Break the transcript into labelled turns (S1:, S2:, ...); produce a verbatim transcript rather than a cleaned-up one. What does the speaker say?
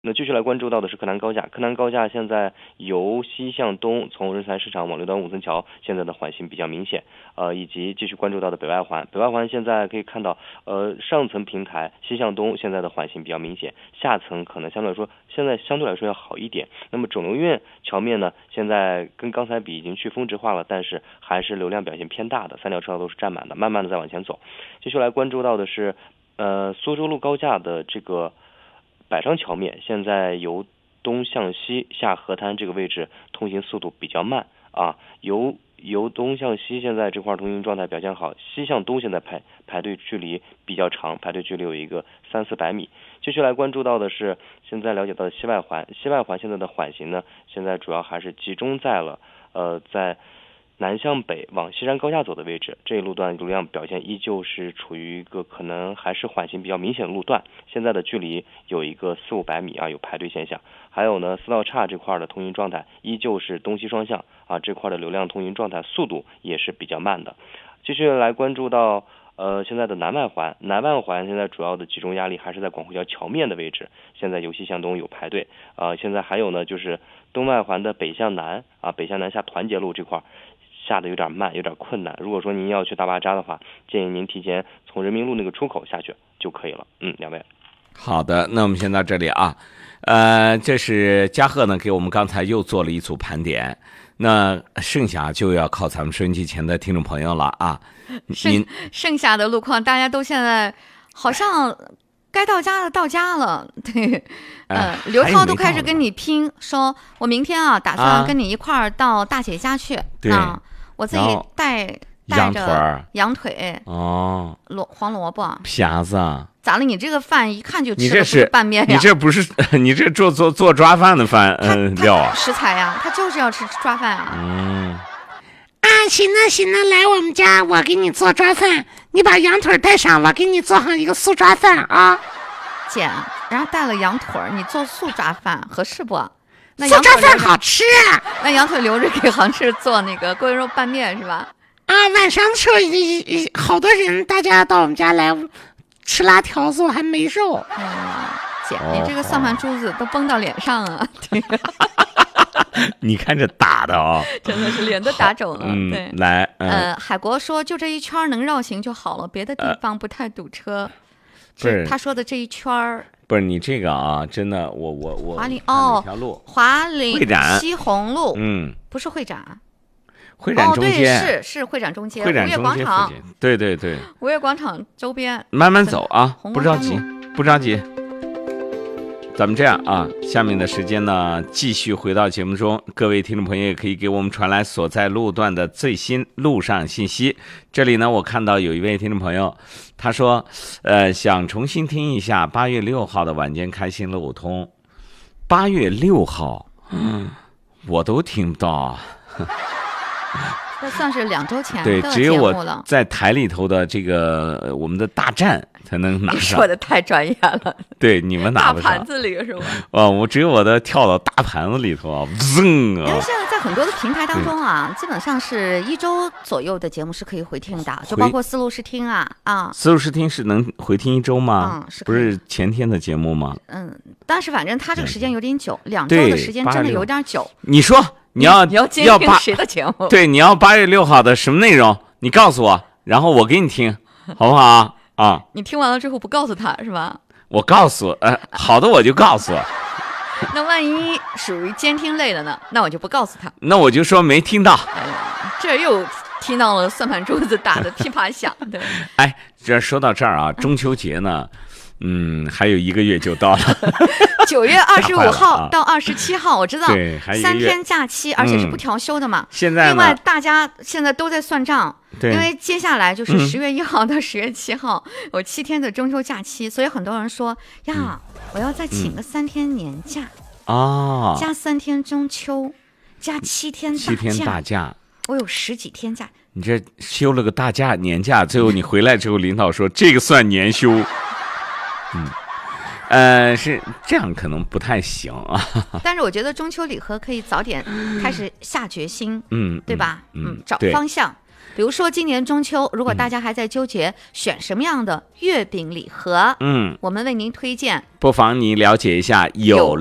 S1: 那继续来关注到的是柯南高架，柯南高架现在由西向东，从人才市场往六段五层桥，现在的缓行比较明显，呃，以及继续关注到的北外环，北外环现在可以看到，呃，上层平台西向东现在的缓行比较明显，下层可能相对来说现在相对来说要好一点。那么肿瘤院桥面呢，现在跟刚才比已经去峰值化了，但是还是流量表现偏大的，三条车道都是占满的，慢慢的在往前走。继续来关注到的是，呃，苏州路高架的这个百商桥面，现在由东向西下河滩这个位置通行速度比较慢啊，由由东向西现在这块通行状态表现好，西向东现在排排队距离比较长，排队距离有一个三四百米。继续来关注到的是现在了解到的西外环，西外环现在的缓行呢，现在主要还是集中在了呃在南向北往西山高架走的位置，这一路段流量表现依旧是处于一个可能还是缓行比较明显的路段，现在的距离有一个四五百米啊，有排队现象。还有呢，四道岔这块的通行状态依旧是东西双向啊，这块的流量通行状态速度也是比较慢的。继续来关注到呃现在的南外环，南外环现在主要的集中压力还是在广汇桥桥面的位置，现在由西向东有排队啊、呃，现在还有呢就是东外环的北向南啊，北向南下团结路这块下的有点慢，有点困难。如果说您要去大巴扎的话，建议您提前从人民路那个出口下去就可以了。嗯，两位。
S2: 好的，那我们先到这里啊。呃，这是嘉贺呢给我们刚才又做了一组盘点，那剩下就要靠咱们收音机前的听众朋友了啊。
S3: 剩剩下的路况，大家都现在好像该到家的到家了，对，呃，刘涛都开始跟你拼，说我明天啊打算跟你一块儿到大姐家去，
S2: 对、
S3: 啊，我自己带带着羊腿
S2: 哦，
S3: 萝黄萝卜、
S2: 皮子。
S3: 咋了？你这个饭一看就吃的不是拌面呀？
S2: 你这不是你这做做做抓饭的饭嗯料啊？
S3: 食材呀，他就是要吃抓饭啊。
S2: 嗯。
S4: 啊，行了行了，来我们家，我给你做抓饭，你把羊腿带上，我给你做上一个素抓饭啊。
S3: 姐，然后带了羊腿，你做素抓饭合适不？那
S4: 素抓饭好吃啊。
S3: 那羊腿留着给杭氏做那个锅肉拌面是吧？
S4: 啊，晚上的时候好多人，大家到我们家来吃辣条子，我还没肉。
S3: 嗯，姐，你这个算盘珠子都崩到脸上啊！
S2: 你看这打的啊、哦，
S3: 真的是脸都打肿了。
S2: 嗯，
S3: 对，
S2: 来，嗯、
S3: 呃，海国说就这一圈能绕行就好了，别的地方不太堵车。呃、
S2: 不是
S3: 他说的这一圈儿，
S2: 不是你这个啊，真的，我我我
S3: 华林哦，华林
S2: 会展
S3: 西红路，
S2: 嗯，
S3: 不是会展。
S2: 会展中间、
S3: 哦、对，是是会展中间，
S2: 会展中间
S3: 五月广场，
S2: 对对对，
S3: 五月广场周边，
S2: 慢慢走啊，不着急，不着急。咱们这样啊，下面的时间呢，继续回到节目中，各位听众朋友也可以给我们传来所在路段的最新路上信息。这里呢，我看到有一位听众朋友，他说，呃，想重新听一下八月六号的晚间开心路通。八月六号，嗯，我都听不到。
S3: 这算是两周前
S2: 对，
S3: 的
S2: 只有我
S3: 节目了。
S2: 在台里头的这个我们的大战才能拿上。
S3: 你说的太专业了。
S2: 对，你们拿不上。
S3: 大盘子里是吧？
S2: 哦，我只有我的跳到大盘子里头啊，嗡啊！
S3: 因为现在在很多的平台当中啊，基本上是一周左右的节目是可以回听的，就包括思路试听啊啊。
S2: 思路试听是能回听一周吗？
S3: 嗯，是
S2: 不是前天的节目吗？
S3: 嗯，但是反正它这个时间有点久，两周的时间真的有点久。
S2: 你说。你要
S3: 你要监听谁的节目？
S2: 对，你要八月六号的什么内容？你告诉我，然后我给你听，好不好啊？
S3: 你听完了之后不告诉他是吧？
S2: 我告诉，呃，好的我就告诉。
S3: 那万一属于监听类的呢？那我就不告诉他。
S2: 那我就说没听到。
S3: 哎呀，这又听到了算盘珠子打的噼啪响。对。
S2: 哎，这说到这儿啊，中秋节呢。嗯，还有一个月就到了，
S3: 九月二十五号到二十七号，我知道，
S2: 对，还
S3: 三天假期，而且是不调休的嘛。
S2: 现在
S3: 另外，大家现在都在算账，
S2: 对，
S3: 因为接下来就是十月一号到十月七号有七天的中秋假期，所以很多人说呀，我要再请个三天年假
S2: 啊，
S3: 加三天中秋，加七天
S2: 七天大假，
S3: 我有十几天假。
S2: 你这休了个大假年假，最后你回来之后，领导说这个算年休。嗯，呃，是这样，可能不太行啊。
S3: 但是我觉得中秋礼盒可以早点开始下决心，
S2: 嗯，
S3: 对吧？
S2: 嗯，
S3: 嗯找方向。 比如说今年中秋，如果大家还在纠结选什么样的月饼礼盒，
S2: 嗯，
S3: 我们为您推荐，
S2: 不妨你了解一下有